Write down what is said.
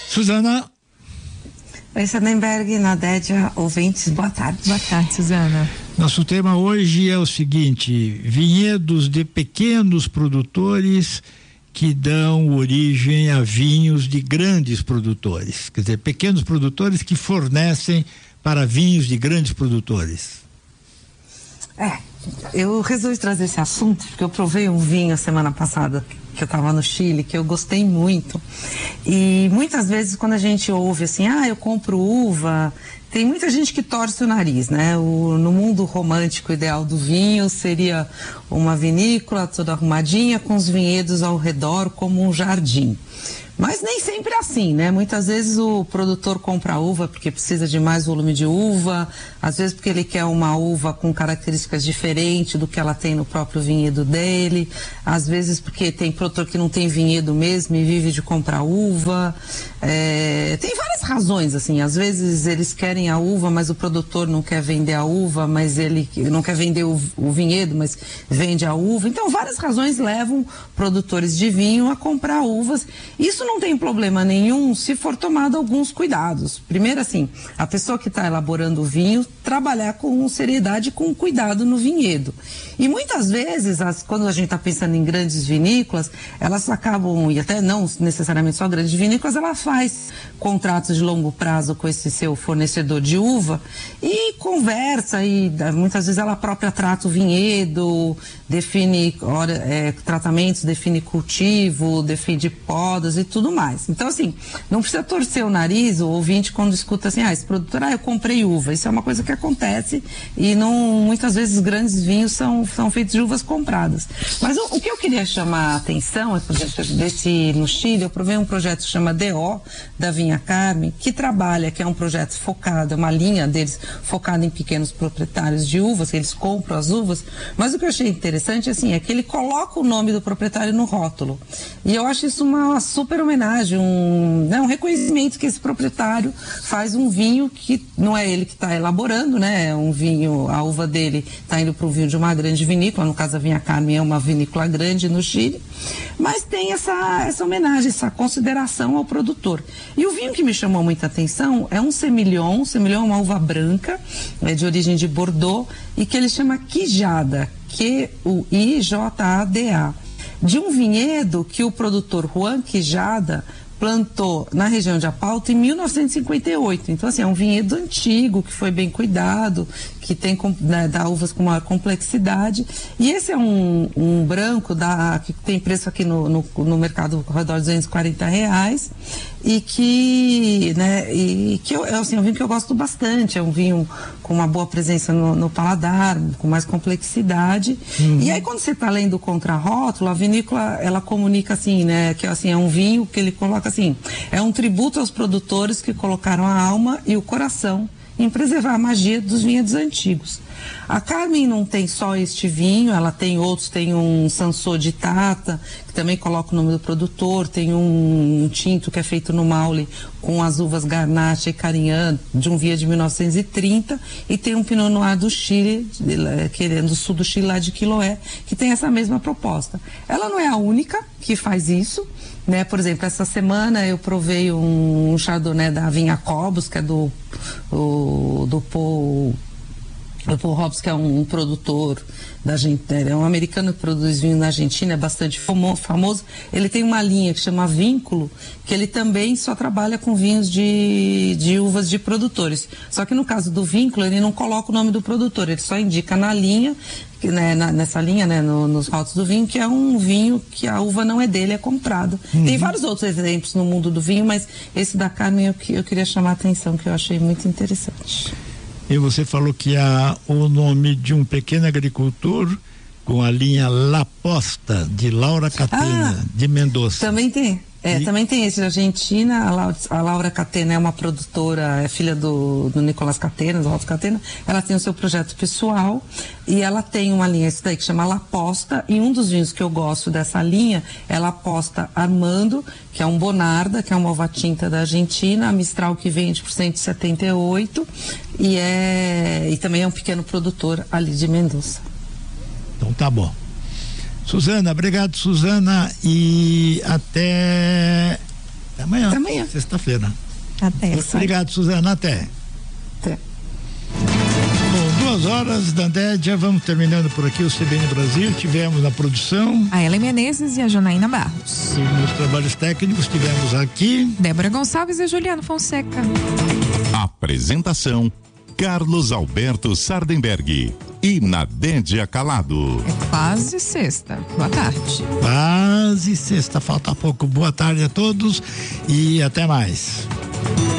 Suzana. Oi, Sannenberg, Nadédia, ouvintes, boa tarde. Boa tarde, Suzana. Nosso tema hoje é o seguinte: vinhedos de pequenos produtores que dão origem a vinhos de grandes produtores. Quer dizer, pequenos produtores que fornecem para vinhos de grandes produtores. Eu resolvi trazer esse assunto porque eu provei um vinho a semana passada que eu estava no Chile, que eu gostei muito. E muitas vezes quando a gente ouve assim, eu compro uva, tem muita gente que torce o nariz, né? No mundo romântico ideal do vinho seria uma vinícola toda arrumadinha com os vinhedos ao redor como um jardim. Mas nem sempre é assim, né? Muitas vezes o produtor compra uva porque precisa de mais volume de uva, às vezes porque ele quer uma uva com características diferentes do que ela tem no próprio vinhedo dele, às vezes porque tem produtor que não tem vinhedo mesmo e vive de comprar uva. Tem várias razões, assim, às vezes eles querem a uva, mas o produtor não quer vender a uva, mas ele não quer vender o vinhedo, mas vende a uva. Então várias razões levam produtores de vinho a comprar uvas. Isso não tem problema nenhum se for tomado alguns cuidados. Primeiro, assim, a pessoa que está elaborando o vinho trabalhar com seriedade, com cuidado no vinhedo. E muitas vezes, quando a gente está pensando em grandes vinícolas, elas acabam, e até não necessariamente só grandes vinícolas, ela faz contratos de longo prazo com esse seu fornecedor de uva e conversa, e muitas vezes ela própria trata o vinhedo, define tratamentos, define cultivo, define podas e tudo mais. Então, assim, não precisa torcer o nariz, o ouvinte, quando escuta assim, esse produtor, eu comprei uva. Isso é uma coisa que acontece e muitas vezes grandes vinhos são feitos de uvas compradas. Mas o que eu queria chamar a atenção é, por exemplo, no Chile, eu provei um projeto que chama DO, da Vinha Carmen, que é um projeto focado, é uma linha deles focada em pequenos proprietários de uvas, que eles compram as uvas, mas o que eu achei interessante, assim, é que ele coloca o nome do proprietário no rótulo. E eu acho isso uma super homenagem, um reconhecimento que esse proprietário faz um vinho que não é ele que está elaborando, né? É um vinho, a uva dele está indo para o vinho de uma grande vinícola, no caso a Vinha Carmen é uma vinícola grande no Chile, mas tem essa homenagem, essa consideração ao produtor. E o vinho que me chamou muita atenção é um Semillon é uma uva branca, de origem de Bordeaux, e que ele chama Quijada, Quijada, de um vinhedo que o produtor Juan Quijada plantou na região de Apalto em 1958. Então, assim, é um vinhedo antigo, que foi bem cuidado, que tem, dá uvas com maior complexidade. E esse é um branco que tem preço aqui no mercado ao redor de R$240, e que é um vinho que eu gosto bastante. É um vinho com uma boa presença no paladar, com mais complexidade. E aí, quando você está lendo o contrarótulo, a vinícola, ela comunica assim, né, que assim, é um vinho que ele coloca assim, é um tributo aos produtores que colocaram a alma e o coração em preservar a magia dos vinhedos antigos. A Carmen não tem só este vinho, ela tem outros, tem um Sansô de Tata, que também coloca o nome do produtor, tem um tinto que é feito no Maule com as uvas Garnacha e Carignan, de um vinho de 1930, e tem um Pinot Noir do Chile, do sul do Chile, lá de Quiloé, que tem essa mesma proposta. Ela não é a única que faz isso, né? Por exemplo, essa semana eu provei um Chardonnay da Vinha Cobos, que é do Paul Hobbs, que é um produtor da Argentina, é um americano que produz vinho na Argentina, é bastante famoso. Ele tem uma linha que chama Vínculo, que ele também só trabalha com vinhos de uvas de produtores. Só que no caso do Vínculo, ele não coloca o nome do produtor, ele só indica na linha, nessa linha, né, nos rótulos do vinho, que é um vinho que a uva não é dele, é comprado. Tem vários outros exemplos no mundo do vinho, mas esse da Carmen eu queria chamar a atenção, que eu achei muito interessante. E você falou que há o nome de um pequeno agricultor com a linha La Posta, de Laura Catena, de Mendoza. Também tem. Também tem esse da Argentina. A Laura Catena é uma produtora, é filha do Nicolás Catena, do Alto Catena. Ela tem o seu projeto pessoal e ela tem uma linha, esse daí, que chama La Posta, e um dos vinhos que eu gosto dessa linha é La Posta Armando, que é um Bonarda, que é uma uva tinta da Argentina, a Mistral, que vende por 178, e também é um pequeno produtor ali de Mendoza. Então tá bom. Suzana, obrigado, Suzana, e até amanhã. Até amanhã. Sexta-feira. Até. Obrigado, Suzana. Até. Bom, 2h da Dédia, vamos terminando por aqui o CBN Brasil. Tivemos na produção a Ellen Menezes e a Janaína Barros. E nos trabalhos técnicos tivemos aqui Débora Gonçalves e Juliano Fonseca. Apresentação: Carlos Alberto Sardenberg e Nadédia Calado. É quase sexta. Boa tarde. Quase sexta, falta pouco. Boa tarde a todos e até mais.